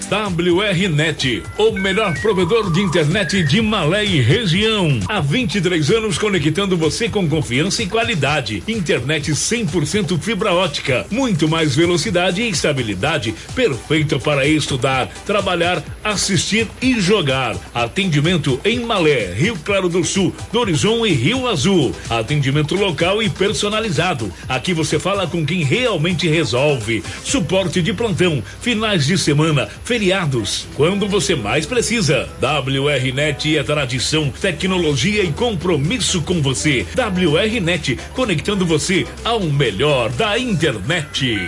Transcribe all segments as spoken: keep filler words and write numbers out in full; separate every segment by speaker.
Speaker 1: W R Net, o melhor provedor de internet de Malé e região. Há vinte e três anos conectando você com confiança e qualidade. Internet cem por cento fibra ótica, muito mais velocidade e estabilidade, perfeito para estudar, trabalhar, assistir e jogar. Atendimento em Malé, Rio Claro do Sul, Dorizon e Rio Azul. Atendimento local e personalizado. Aqui você fala com quem realmente resolve. Suporte de plantão, finais de semana, feriados, quando você mais precisa. W R Net é tradição, tecnologia e compromisso com você. W R Net, conectando você ao melhor da internet.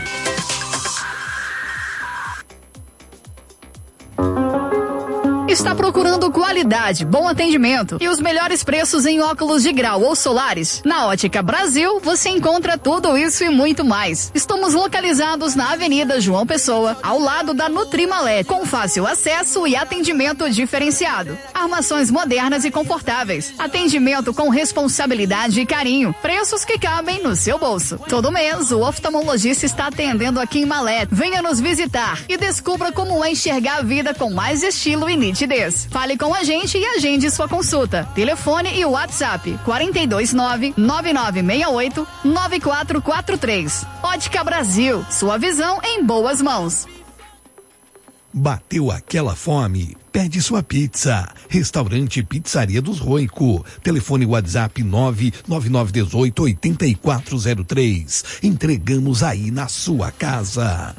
Speaker 2: Está procurando qualidade, bom atendimento e os melhores preços em óculos de grau ou solares? Na Ótica Brasil, você encontra tudo isso e muito mais. Estamos localizados na Avenida João Pessoa, ao lado da Nutrimalé, com fácil acesso e atendimento diferenciado. Armações modernas e confortáveis. Atendimento com responsabilidade e carinho. Preços que cabem no seu bolso. Todo mês, o oftalmologista está atendendo aqui em Malé. Venha nos visitar e descubra como é enxergar a vida com mais estilo e nitidez. Fale com a gente e agende sua consulta. Telefone e WhatsApp quatro dois nove, nove nove seis oito, nove quatro quatro três. Ótica Brasil, sua visão em boas mãos.
Speaker 3: Bateu aquela fome? Pede sua pizza. Restaurante Pizzaria dos Roico. Telefone WhatsApp nove nove nove um oito, oito quatro zero três. Entregamos aí na sua casa.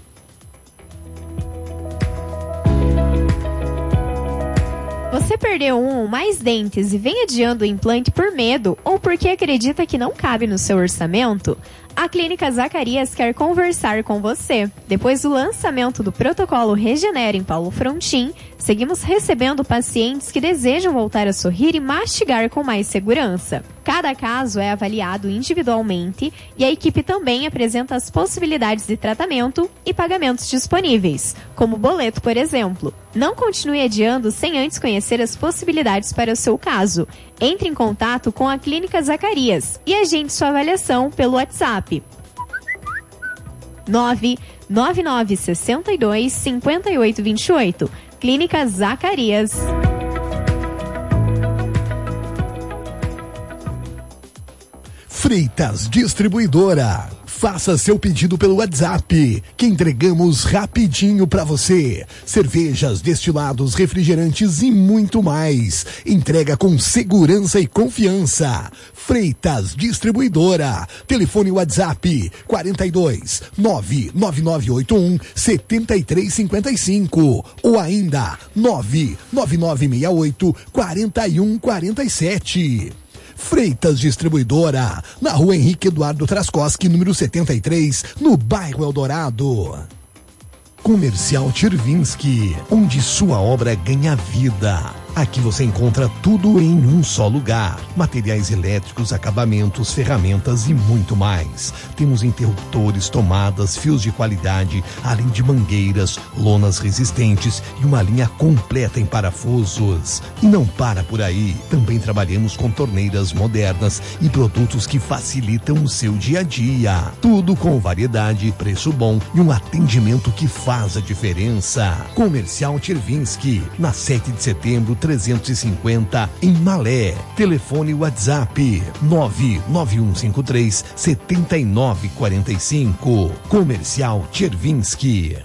Speaker 4: Você perdeu um ou mais dentes e vem adiando o implante por medo ou porque acredita que não cabe no seu orçamento? A Clínica Zacarias quer conversar com você. Depois do lançamento do protocolo Regenera em Paulo Frontin, seguimos recebendo pacientes que desejam voltar a sorrir e mastigar com mais segurança. Cada caso é avaliado individualmente e a equipe também apresenta as possibilidades de tratamento e pagamentos disponíveis, como boleto, por exemplo. Não continue adiando sem antes conhecer as possibilidades para o seu caso. Entre em contato com a Clínica Zacarias e agende sua avaliação pelo WhatsApp nove nove nove seis dois, cinco oito dois oito. Clínica Zacarias.
Speaker 3: Freitas Distribuidora. Faça seu pedido pelo WhatsApp, que entregamos rapidinho para você. Cervejas, destilados, refrigerantes e muito mais. Entrega com segurança e confiança. Freitas Distribuidora. Telefone WhatsApp quatro dois nove nove nove oito um sete três cinco cinco ou ainda nove nove nove seis oito quatro um quatro sete. Freitas Distribuidora, na rua Henrique Eduardo Traskowski, número setenta e três, no bairro Eldorado. Comercial Chervinsky, onde sua obra ganha vida. Aqui você encontra tudo em um só lugar. Materiais elétricos, acabamentos, ferramentas e muito mais. Temos interruptores, tomadas, fios de qualidade, além de mangueiras, lonas resistentes e uma linha completa em parafusos. E não para por aí. Também trabalhamos com torneiras modernas e produtos que facilitam o seu dia a dia. Tudo com variedade, preço bom e um atendimento que faz a diferença. Comercial Chervinsky, na sete de setembro, trezentos e cinquenta, em Malé. Telefone WhatsApp nove nove um cinco três sete nove quatro cinco. Comercial Chervinsky.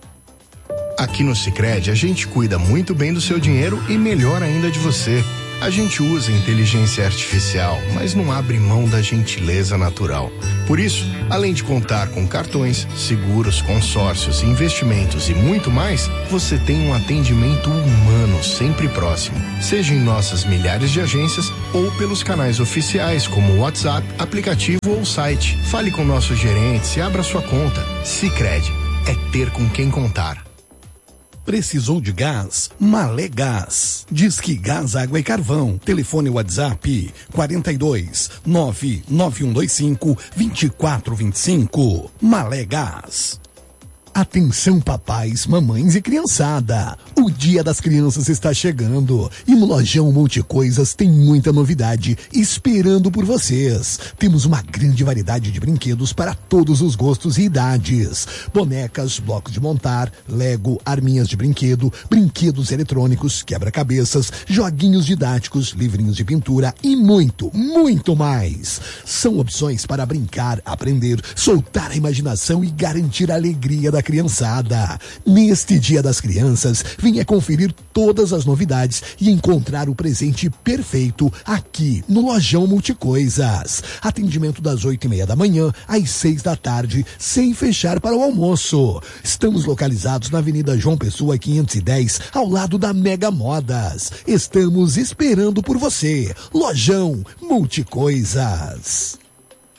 Speaker 5: Aqui no Sicredi a gente cuida muito bem do seu dinheiro e melhor ainda de você. A gente usa inteligência artificial, mas não abre mão da gentileza natural. Por isso, além de contar com cartões, seguros, consórcios, investimentos e muito mais, você tem um atendimento humano sempre próximo. Seja em nossas milhares de agências ou pelos canais oficiais como o WhatsApp, aplicativo ou site. Fale com nossos gerentes e abra sua conta. Sicredi é ter com quem contar.
Speaker 3: Precisou de gás? Malé Gás. Disque Gás, Água e Carvão. Telefone WhatsApp quatro dois nove nove um dois cinco dois quatro dois cinco. Malé Gás. Atenção papais, mamães e criançada, o Dia das Crianças está chegando e no Lojão Multicoisas tem muita novidade esperando por vocês. Temos uma grande variedade de brinquedos para todos os gostos e idades. Bonecas, blocos de montar, Lego, arminhas de brinquedo, brinquedos eletrônicos, quebra-cabeças, joguinhos didáticos, livrinhos de pintura e muito, muito mais. São opções para brincar, aprender, soltar a imaginação e garantir a alegria da criançada. Neste Dia das Crianças, venha conferir todas as novidades e encontrar o presente perfeito aqui no Lojão Multicoisas. Atendimento das oito e meia da manhã às seis da tarde, sem fechar para o almoço. Estamos localizados na Avenida João Pessoa quinhentos e dez, ao lado da Mega Modas. Estamos esperando por você. Lojão Multicoisas.